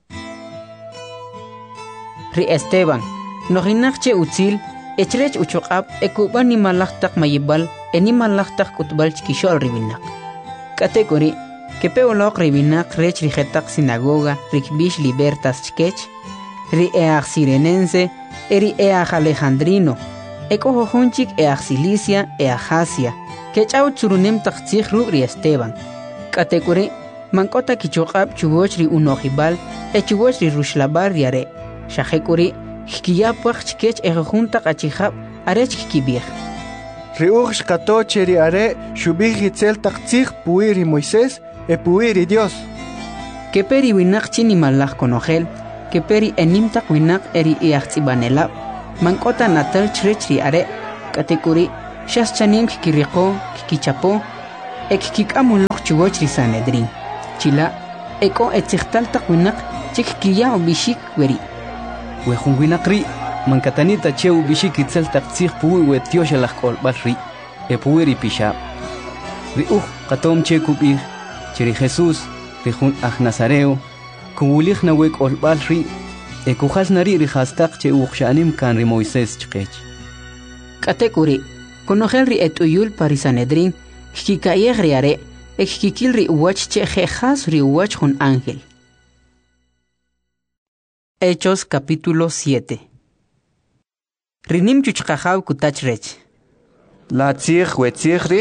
Ri Esteban, noginachche utzil, echrech uchokab, ekuban ni malachtak mayibal, e ni malachtak kutbal chkishol ribinak. Katekuri, que peolok ribinak rech rijetak sinagoga rikbish libertas chkech, ri each sirenense, eri each alejandrino, eko hohunchik each Cilicia each Asia, que chau tsurunem taktzich ruk ri Esteban. Katekuri, mankota kichokab chuboch ri unojibal, e chuboch ri rushlabar riare, shahekuri, hkiyapwach chkech e juntak achihab, arech kikibir. Ri uj shkato cheri are, shubih hitzel taktzich puiri Moisés, e puiri Dios. Que peri winak chini malach konogel, que peri enimtak winak eri iachzibanelab, mankota natal chrechri are, katekuri, Shas chanim kikiriqo, kikichapo, ek kikamulok chugoch ri Sanedrin. Chila, eko etzihtalta winak chik kiya ubishik weri. Wejun winakri, mankatanita che ubishik itzeltak tzih puwi we tioshalak kolbalri, e puweri pisha. Ri uj katom che kubir, chiri Jesús, ri jun aj Nazareo, kubulich na wek olbalri, e kujas nari ri hastak che uxanim kan ri Moisés chkech. Katekuri, konogel ri etuyul pari Sanedrin, kikayeg riare, ek kikil ri uwach che jejas ri uwach jun ángel. Hechos capítulo siete. Rinim chuchkajaw kutach rech. La tzih we tzih ri?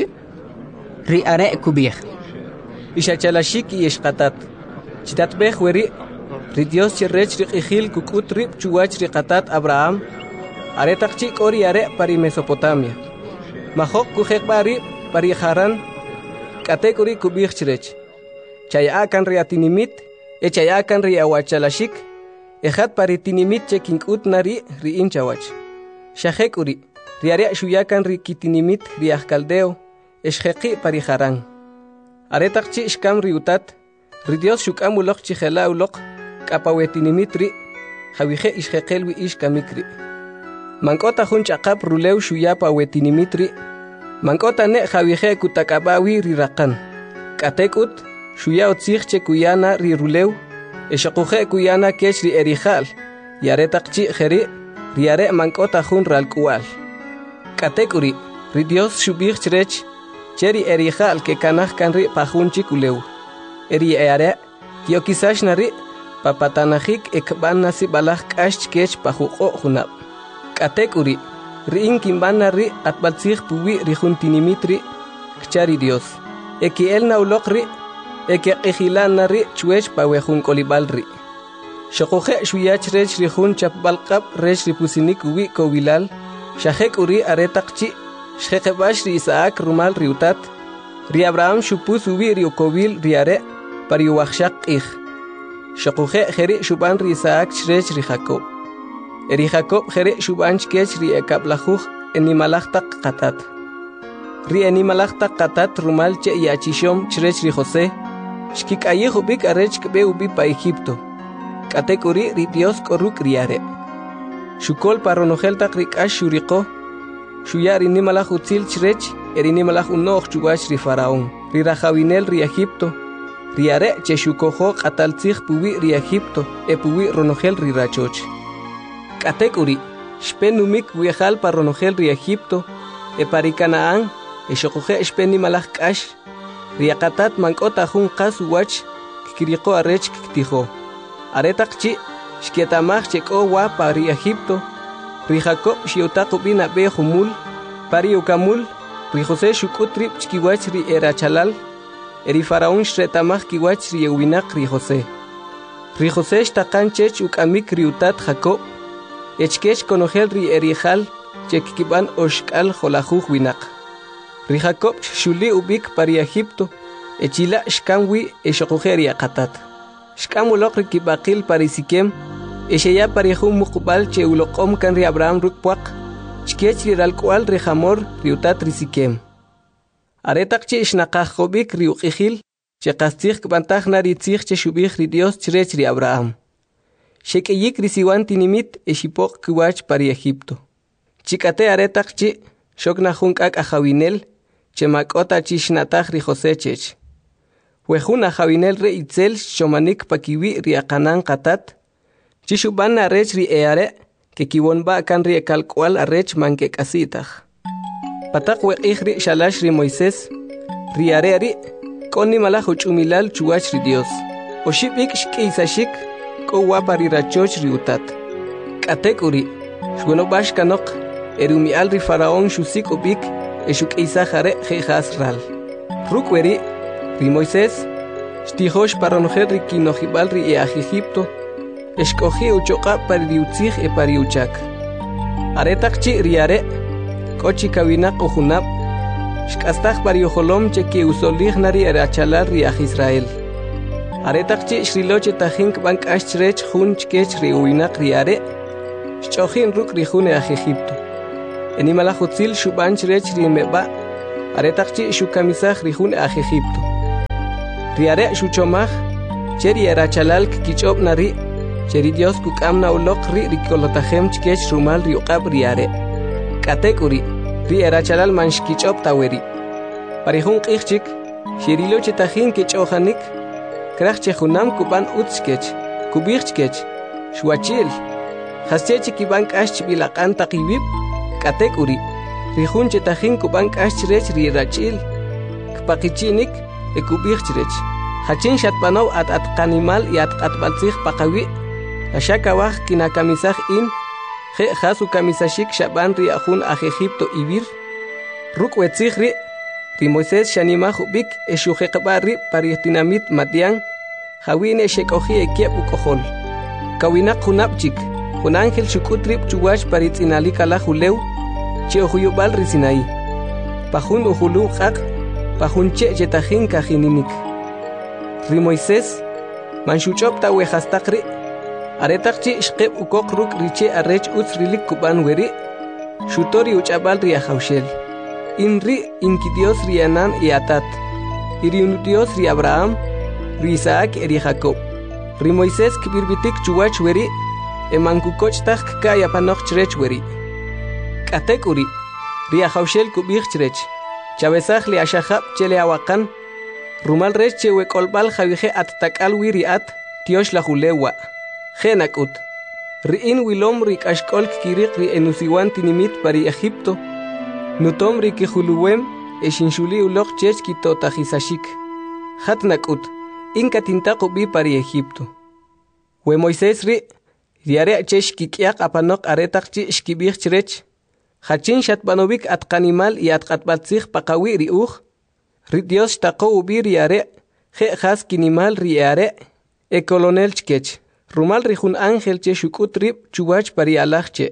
Ri are kubich. Ishachalashik y ishkatat. Chitat bech weri. Ri Dios cherrech ri ijil kukut rip chuwach ri katat Abraham. Are takchik ori are pari Mesopotamia. Mahok kujek bari pari Haran. Katek ori kubich cherech. Chayakan ri atinimit. E chayakan ri awachalashik. Ejat pari tinimit che kinkut nari ri inchawach. Shahek uri. Riare shuyakan ri kitinimit ri ajkaldeo. Eshjeqi pari Haran. Aretakchi ishkam ri utat. Ri Dios shukam ulok chijela ulok. Kapawetinimit ri. Javije ishjeqel wi ishkamikri. Mankota jun chaqap ruleu shuyapa wetinimit ri. Mankota ne javije kutakabawi ri rakan. Katekut. Shuya otzich che kuyana ri ruleu. Eshakuje kuyana kech ri erijal. Yare takchi jeri. Riare mankota jun ralkual. Katekuri. Ri Dios shubich chrech. Cheri erijal que kanaj kanri pajun chikuleu. Eri eare. Kio kisash nari. Papatanajik ekban nasi balaj kash kech pajuko junab. Katekuri. Ri inkimban nari atbalzich puwi ri juntinimitri. Kchari Dios. Eki el naulokri. Eke ejilan nari chuech pawejun kolibalri. Shokuje shuyach rech rihun chapbalqab rech ripusinik uwi kovilal. Shahek uri aretakchi. Shjekebash ri Isaac rumal riutat. Ri Abraham shupus uwi riukovil riare. Pariuachshak ij. Shokuje jeri shuban ri Isaac shrech ri Jacob. Eri Jacob jeri shuban chkech ri ekablajuj enimalachtak katat. Ri enimalachtak katat rumal che yachishom shrech ri José. Shkik ayehubik arech kbe ubi pa Egipto. Katekuri ri Dios koruk riare. Shukol paronogel takrik ash shuriko. Shuyari nimalach utzil chrech, eri nimalach unoch chugash ri Faraón. Ri rajawinel ri Egipto. Riare che shukojo kataltzich puwi ri Egipto, e puwi ronogel ri rachoch. Katekuri, shpenumik wiejal paronogel ri Egipto, e pari Canaán, e shokoje shpen nimalach kash. Riakatat mankota jun qas wach kikiriko arech kiktijo. Aretakchi shkietamach cheko wa pari Egipto. Ri Jacob shiotako bina be humul. Pari ukamul. Ri José shukutrip chkiwach ri erachalal. Eri Faraón shretamach kiwach ri ewinak ri José. Ri José shtakan chech ukamik ri utat Jacob. Echkech konogel ri erijal chekkiban oshkal jolajuj winak. Ri Jacob shuli ubik pari Egipto. Echila shkamwi eshokujeri akatat. Shkamulok ri kibakil pari Sikem. Esheya pari jun mukbal che ulokom kan ri Abraham rukpuak. Chkech ri ralkual ri Hamor ri utat ri Sikem. Aretak che ishnakajobik ri uqijil. Che kastig kbantaj nari tzig che shubich ri Dios chrech ri Abraham. Shekeyik ri siwan tinimit eshipok kiwach pari Egipto. Chikate aretak che shokna junkak ajawinel. Che makota chishnatach ri José chech. Wejuna jawinel re itzel shomanik pakiwi ri akanan katat. Chishuban arech ri eare. Que kiwonba kan ri ekalkual arech manke kasitach. Patak wekij ri shalash ri Moisés. Ri are ri. Koni malaj uchumilal chuach ri Dios. Oshibik shkiisashik. Ko wapa ri rachoch ri utat. Katek uri. Shwenobash kanok. Erumi al ri Faraón shusik ubik. Eshuk isajare jejasral. Rukweri, ri Moisés, shtijosh paronjer ri kinojibal ri eaj Egipto, eshkoji uchoka pari utzij e pari uchak. Aretakchi riare, kochi kawinak ujunab, shkastaj pari ojolom che ki usolij nari erachalal ri aj Israel. Aretakchi shriloche tajink bank ashrech jun chkech ri uinak riare, shchojin ruk ri jun eaj Egipto. enimala hutzil shubanch rech rimeba aretaqchi shukamisaj rihun aj Egipto riare shuchomaj cheri erachalal kichop nari cheri Dios kukamna uloq ri rikolotajem chkech rumal riuqab riare katekuri ri erachalal manshkichop taweri parihun qixchik shirilo chetajin kichojanik krach chejunam kuban utskech kubirchkech shuachil Haschechi kibank ash bilaqan taqibib katekuri rihun chetajin kubank ash rech rirachil kpaqichinik ekubirchrech hachin shatpanaw at at qanimal y at qatbaltzig paqawi ashakawaj kinakamisaj in je hasu kamisashik shaban ri ajun aj Egipto ibir rukwetzig ri ri Moisés shanimaj ubik eshujeqba ri paritinamit matian hawine shekoji ekiep ukojol kawinak junapchik Con ángel shukutrip chuwash paritzinalika la juleu, che ojuyubal risinai. Pajun ojulu hak, pajun che yetajin kajininik. Ri Moisés, manshuchop ta wehastakri, aretakchi shkep ukok ruk riche arrech utsrilik kuban weri, shutori uchabal riahaushel. Inri inkidios rianan y atat, iriunudios ri Abraham, ri Isaac eri Jacob. Ri Moisés kibirbitik chuwach weri, emankukoch tak kaya panoch chrech weri. Katekuri, ria haushel kubich chrech. Chavesaj li ashahab chele awakan. Rumal rech chewe kolbal javije at takal wiri at, tiosh la julewa. Genakut. Riin wilom rik ashkolk kirik ri enusiwan tinimit pari Egipto. Nutom ri kijuluwem, eshinshuli ulok chech kitotajisashik. Hatnakut, inka tintako bi pari Egipto. We Moisés ri, Diare chesh kikiak apanok aretakchi shkibich chrech. Hachin shatbanovik at kanimal y at katbatzig pakawi riuch. Ri Dios tako ubi riare. Je has kinimal riare. E colonel chkech. Rumal rihun ángel che shukut rib chuwach pari alachche.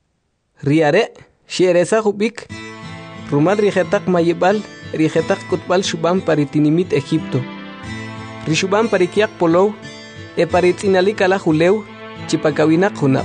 Riare. Shieresa ubik. Rumal rijetak mayibal. Rijetak kutbal shubam pari tinimit Egipto. Rishubam pari kiak polou. E pari tzinalika la juleu. Chipakawinak hunab.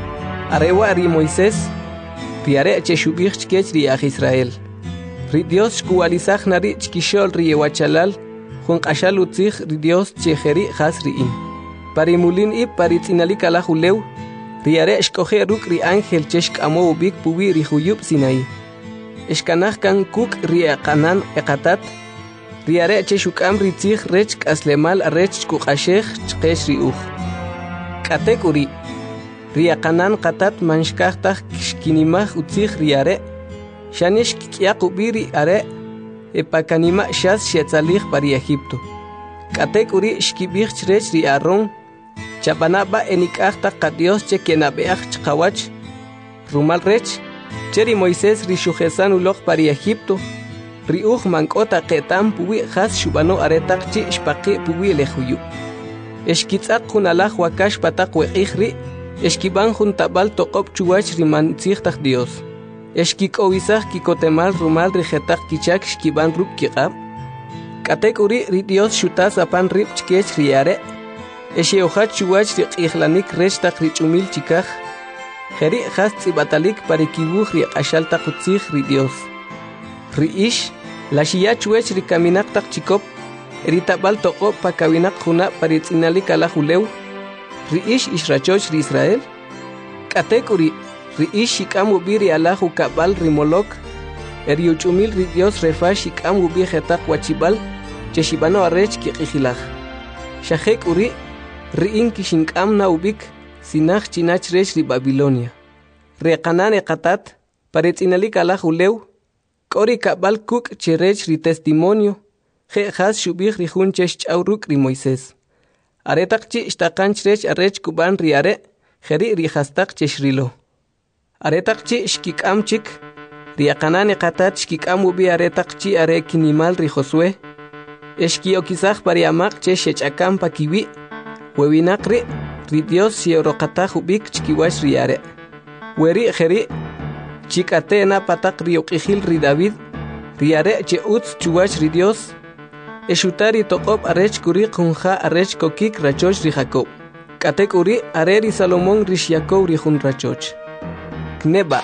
Arewa ri Moisés, riare che shubich chkech ri aj Israel. Ri Dios shkualizaj nari chkishol ri ewachalal, jun qashal utzig ri Dios chejeri has riin. Parimulin ib paritzinalika la juleu, riare shkoje ruk ri ángel cheshk amo ubik puwi ri huyub Sinai. Eshkanaj kan kuk ri aqanan eqatat, riare che shukam ri tzig rech aslemal arech shkuqashej chkesh ri uj. Katekuri riaqanan qatat manshkajtaj kishkinimaj utzig riare shanish kikyaqubiri are epakanima shas shetzalij pari Egipto. Katekuri shkibij chrech ri Aarón chapanaba enikajtaj qadios che kenabeaj chqawach rumal rech cheri Moisés ri shujesan uloj pari Egipto ri uj mankota qetam puwi has shubano aretaqchi shpaqi puwi lejuyu. Eshkitzak junalaj wakash patak weqijri, eshkiban juntabal toqop chuwach riman tzigtaj Dios. Eshkikowisaj kikotemal rumal rijetak kichak shkiban rub kiqab. Katekuri ri Dios shutas apan rib chkech riare. Esheojat chuwach riqijlanik rechtak richumil chikaj. Jeri has tzibatalik parikibuj riqashal takutzig ri Dios. Ri ish, la shiya chuwech rikaminaktak chikop. Eritabal toko pakawinak juna paritzinalika la juleu. Riish ishrachoch ri Israel. Katekuri riish shikam ubiri alahu kabal rimolok. Eriuchumil ri Dios refa shikam ubi jetak wachibal. Cheshibano arrech kiqijilaj. Shahek uri riin kishinkam na ubik. Sinaj chinach rech ri Babilonia. Reqanan eqatat paritzinalika la juleu. Kori kabal kuk cherech ri testimonio. Je has shubich rihun chesh chauruk ri Moisés. Aretakchi shtakan chrech arrech kuban riare, jeri rihastak cheshrilo. Aretakchi shkikam chik, riakanane qatat shkikam ubi aretakchi are kinimal ri Josué. Eshkiokizaj pariamak chesh shechakam pakiwi, wewinakri, ri Dios siorokataj ubik chkiwash riare. Weri jeri, chikatena patak riokijil ri David, riare che utz chuwach ri Dios. Eshutari toqop arech kuri kunja arech kokik rachoch ri Jacob. Katek uri areri Salomón rish Jacob ri jun rachoch. Kneba,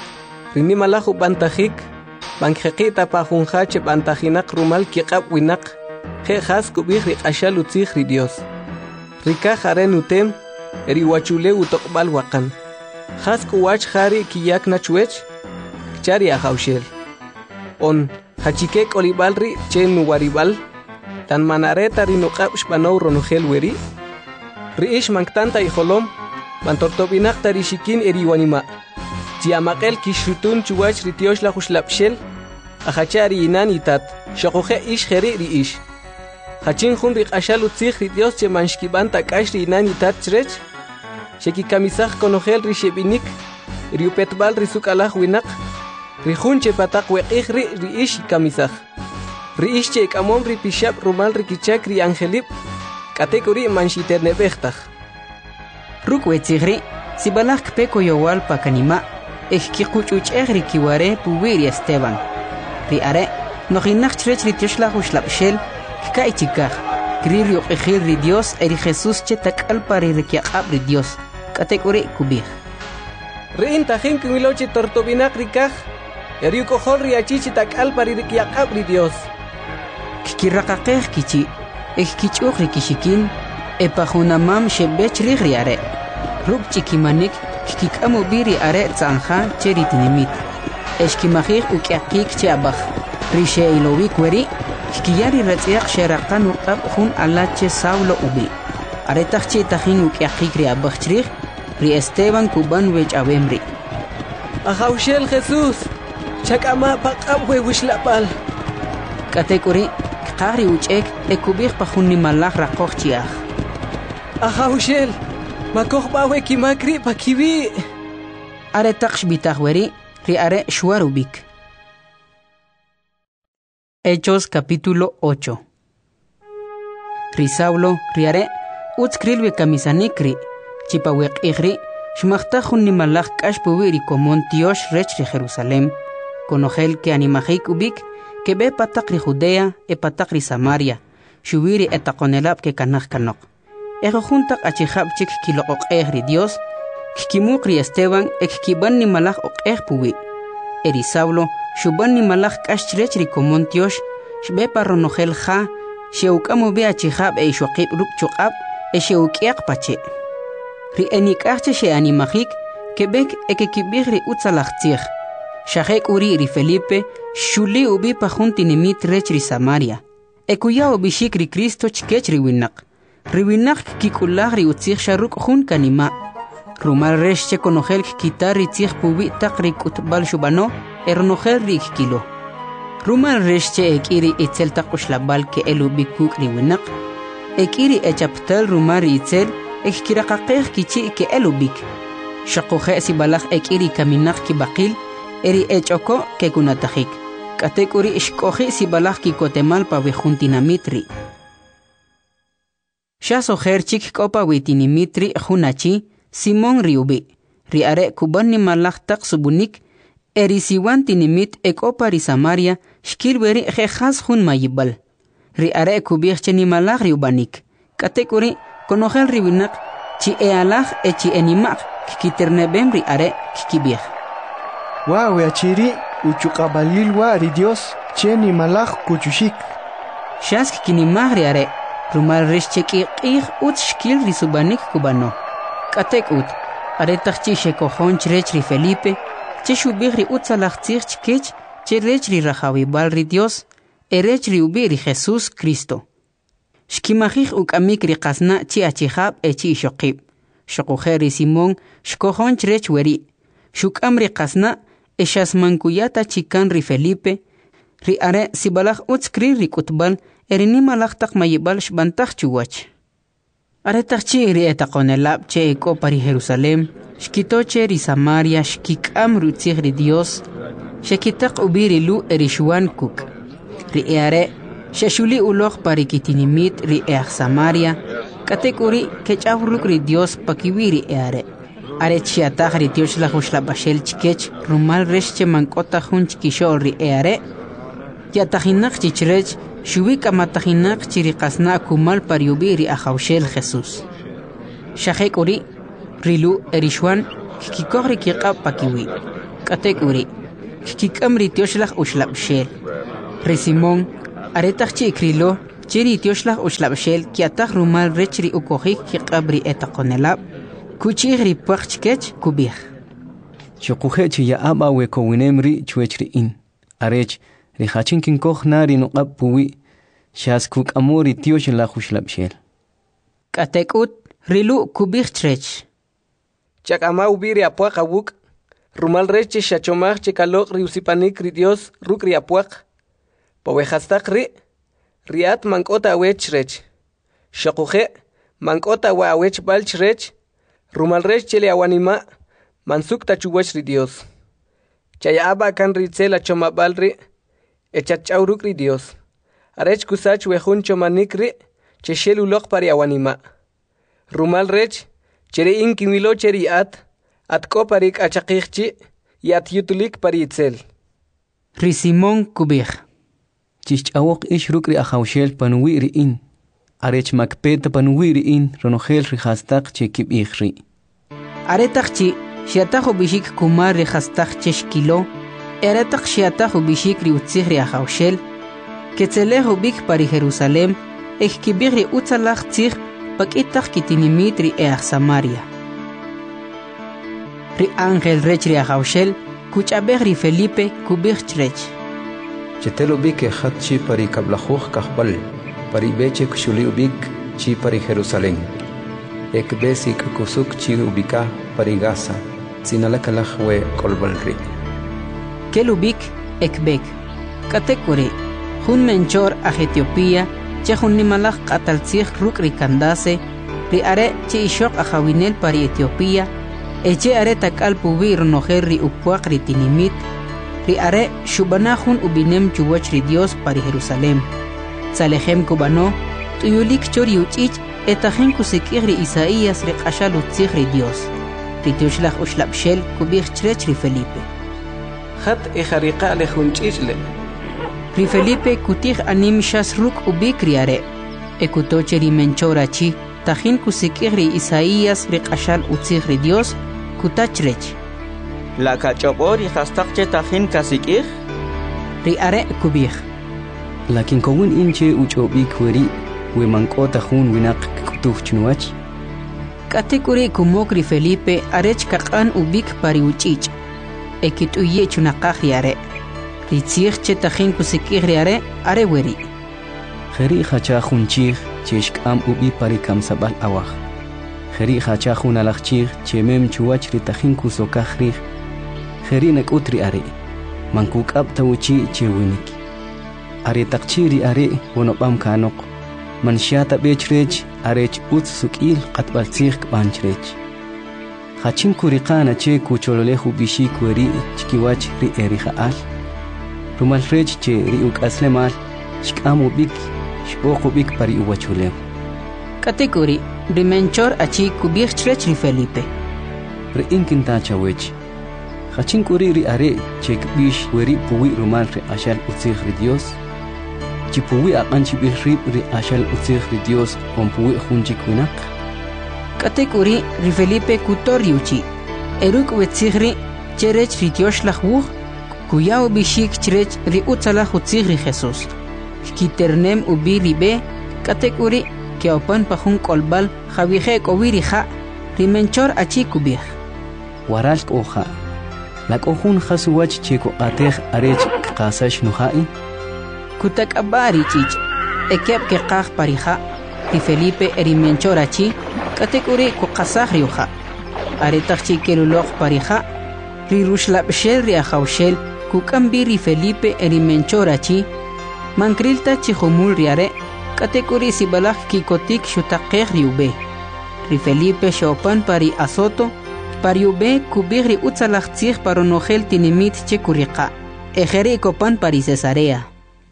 rini malahu bantajik banjeqita pajunja che bantajinak rumal kiqab winak je has kubih ri ashal utzih ri Dios rika jaren utem eri wachule utokbal wakan has kuwach jari kiyak nachwech chari ajaushel on hachike kolibal ri chen waribal tan manareta ri nuqab shpanow ronugel weri ri ish manktanta iholom bantortobinak tarishikin eri wanima Tiamaqel kishutun chuwach ritiosh la khuslapshel achachari inan itat shoqoje ish kheri ri ish Hachin jun ri qashal utzih ritios che manshkiban takash ri inan itat chrech sheki kamisaj konogel ri shebinik ri upetbal ri sukalaj winak ri jun che pataq weqij ri ri ish kamisaj ri ish che kamom ri pishab rumal ri kichak ri angelip katekuri manshiternebejtaj Rukwetzigri sibalaj peko yowal pakanima Ejkiquchuch egri kiware puwiri Esteban. Ri are, nojinak chrech ri tioshla huslapshel, kaichikaj, kririo ejil ri Dios eri Jesús chetak alpari rikiaqab ri Dios, katekuri kubij. Ri intajin kimiloche tortobinak rikaj, eri ukojol ri achichi tak alpari rikiaqab ri Dios. Kikiraqaqej kichi, ejkichuj ri kishikin, epajunamam shebech ri ri are. Ruk chikimanik, kikikamu biri are tzanja cheri tinimit. Eshkimajik ukiakik chabaj. Rishe ilowik weri, kikiyari ratziak sheraqan uqab jun alache Saulo ubi. Aretaj che tajin ukiakik ri abajchrij, ri Esteban kuban wech abemri. Ajaushel Jesús, chakama paqab we wishlapal. Katekuri, kqari uchek ekubij pajun nimalaj raqoj chiaj. Ajaushel, Makoj bawe kimakri pakibi. Are taksh bitahweri, ri are shwarubik. Hechos capítulo ocho. Ri Saulo, ri are, utskrilwe kamisanikri, chipawek igri, shmachtajun nimalaj kashpuwiri komon tiosh rech ri Jerusalem, konogel ke animajik ubik, ke be patak ri Judea e patak ri Samaria, shubiri etakonelab ke kanaj kanok. Ejo juntak achihab chik kilo oqeh ri Dios, kikimukri Esteban ek kiban ni malaj oqeh puwi. Eri Saulo, shuban ni malaj kashrech ri komontiosh, shbe parronogel ja, sheukamo be achihab e shwaqib rup chuqab, e sheukiak pache. Ri enikahche she animajik, kebek eke kibig ri utzalachtzich. Shahek uri ri Felipe, shuli ubi pajunti nimit rech ri Samaria. Ekuya ubishik ri Cristo chkech ri winak. Riwinak kikulah ri utzih sharuk jun kanima. Rumal resh che konogel kitar ri tzih pubi tak ri kutbal shubano, ernogel ri kilo. Rumal resh che ekiri itzel tak ushlabal ke elubi kuk ri winak. Ekiri echaptal rumar ri itzel ekkirakaqeh kichi ke elubik. Shakoje si balaj ekiri kaminak ki bakil, eri echoko ke kunatajik. Katekuri ishkoji si balaj ki kotemal pa vejuntinamitri. Shaso herchik kopa witinimitri hunachi Simon riubi. Ri are kuban ni malaj tak subunik eri siwan tinimit ekopa ri Samaria shkilweri jehas hun mayibal. Ri are kubih cheni malaj riubanik. Katekuri konogel riwinak chi ealaj e chi enimak kikiternebem ri are kikibih. Wow, achiri uchukabalilwa ri Dios cheni malaj kuchushik. Shask kinimaj ri are. Rumal rishcheki qih ut shkil ri subanik kubano. Katek ut, aretaj chi shekojon chrech ri Felipe, che shubig ri ut salachtzich chkech, che rech ri rajawibal ri Dios, erech ri ubi ri Jesús Cristo. Shkimajij ukamik ri qasna chi achihab e chi shoqib. Shokoje ri Simón, shkojon chrech weri. Shukam ri qasna, e shasmankuyata chikan ri Felipe, ri are sibalaj utskri ri kutbal, erini malaj tak mayibal shbantaj chuwach. Aretaj chi ri etakonelab che eko pari Jerusalem, shkito che ri Samaria shkikam rutzig ri Dios, shekitak ubiri lu eri shuan kuk. Ri eare, sheshuli ulog pari kitinimit ri each Samaria, katek uri kechawruk ri Dios pakiwiri eare. Are chiataj ri Dios la hushlabashel chikech, rumal resh che mankota hun chikishol ri eare, yatajinak chichrech, Shubik amatajinak chiriqasna kumal pariubiri ajaushel Jesús. Shahek uri, rilu erishwan, kikikogri kiqab pakiwi. Katek uri, kikam ritioshlah ushlabshel. Ri Simón aretach chi ikrilo chiri tioshlah ushlabshel kiatach rumal rechri ukojik kikabri etaqonelab kuchigri puachkech kubih. Chokuhechi ya aba we kowinemri chuechri in. Arech rihachin kinkoch nari no apuwi shaskuk amori tioshlah ushlabshel. Katekut rilu kubih trech. Chak ama ubiri apuak awuk rumal rechi shachomach chikalok riusipanik ri Dios rukri apuak. Powehastak ri riat mankota awech rech. Shakuhe mankota wa awech balch rech. Rumal rech chile awanima mansuk tachuwech ri Dios. Chaya aba kan ritzela choma balri echachau rukri Dios. Arech kusach wehun chomanik ri cheshelu lok pari awanima. Rumal rech chere inkimilo cheri at at ko parik achakikchi yat yutulik pari itzel. Ri Simón kubih. Chichawok ish rukri ahawshel panuwi ri in. Arech makpeta panuwi ri in ronohel ri hastak che kib ikhri. Aretach chi shiatajo bishik kumar ri hastak cheshkilo. Aretach shiatajo bishik ri utzig ri ahawshel. Ketzelejo bik pari Jerusalem. Ek kibir ri utzalach tzig pakitach kitinimit ri each Samaria. Ri Ángel rech ri ahawshel kuchabeh ri Felipe kubih chrech. Chetelo bik hat chi pari kablajuj kahbal, pari beche kushuli ubik chi pari Jerusalén. Ek besi kusuk chi ubika pari Gaza, sinalakalaj we kolbalri. Kelubik ekbek. Katekuri, hun menchor a Etiopía, che hun nimalaj kataltzig ruk ri kandase, ri are che ishok a jawinel pari Etiopía, eche are takal pubi ronojer ri upuak ri tinimit, ri are shubanahun ubinem chuwach ri Dios pari Jerusalem. Tzalejem kubano, tuyulik chori uchich, etajen kusekir ri Isaías ri qashal utzig ri Dios. Ri tioshlach ushlabshel kubich chrech ri Felipe. Hat ejariqa le junchichle. Ri Felipe kutih anim shas ruk ubik ri are. Ekutoche ri menchorachi, tajin kusekir ri Isaías ri qashal utzig ri Dios, kutachrech. La kachopor y hastakche tajin kasikir. Ri are kubih. Lakin kowin inche uchobik weri we mankota hun winak kutuh chnuach. Katekuri kumok ri Felipe arech kakan ubik pari uchich. Ekit uye chunakaj ri are. Ri tzig che tajin kusikir ri are are weri. Kheri khacha hunchig cheshk am ubi pari kamsabal awach. Kheri khacha hun alachchig chemem chuach ri tajin kusokajri. Kheri nak utri are. Mankuk ab tawchi chewinik. Are takchiri are wonopam kanok. Manshata bechrech arech uts sukil qatbal tzig banchrech. Khachin kuriqana che kuchololehu bishi kweri chkiwach ri erihaal. Rumal rech che ri uk aslemal shkamu bik shpoku bik pari uwachulew. Katekuri rimenchor achi kubich chrech ri Felipe. Ri inkinta chawech. Khachin kuri ri are che kbish weri puwi rumal ri ashal utzig ri Dios. Chipuwi aqanchi bihrib ri ashal utzig ri Dios ompuwi hunchi kunak. Katekuri ri Felipe kutoriuchi. Eruk wetzigri cherech ri tioshlach wuch kuyao bishik cherech ri utzalach utzig ri Jesus. Kiternem ubi ri be katekuri ke opan pahun kolbal javije kowiri ja rimenchor achi kubih. Waralk oja. Lak ohun khasuwach cheko atej arech qasash nuhai. Kutak abari chich. Ekep ke qaj parija. Ri Felipe erimenchor achi. Katekuri kukasaj riuja. Aretach chikelulok parija. Ri rushlabshel ri ahawshel. Kukambi ri Felipe erimenchor achi. Mankrilta chihumul riare. Katekuri sibalaj kikotik shutakej riube. Ri Felipe shopan pari azoto. Pariube kubig ri utzalach tzig paronogel tinimit chekuriqa. Ejeri kopan pari Cesarea.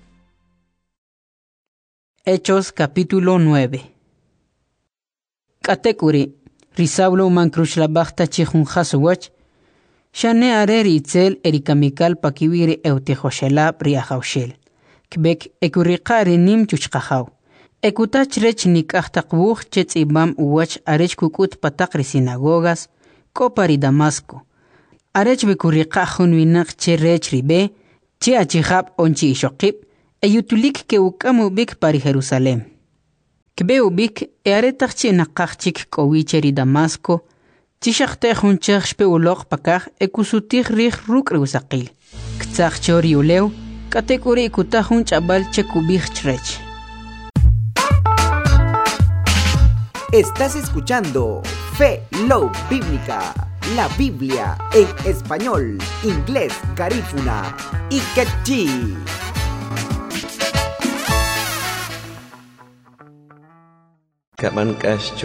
Hechos capítulo nueve. Katekuri, Risaulo mankruchlabachta chihun haswach, shane areri itzel erikamikal pakiwiri eutejoshelab riahaushel. Kbek ekuriqari nim chuchqahaw. Ekutach rech nikahtakwuch chetz ibam uwach arech kukut patakri sinagogas, kopari Damasco. arech bekuriqa hunwinak che rech ribe, che achihab onchi ishokib, eyutulik ke ukamu bik pari Jerusalem. Kbe ubik e aretach che nakachik kowicheri Damasco, chishakte hunchach shpe ulok pakach e kusutich rich ruk reusakil. Ktsach chori uleu, katekuri ikuta hunch abal che kubich chrech. Estás escuchando Fe Love Bíblica, la Biblia en español, inglés, garífuna y quechí. Kaman kascho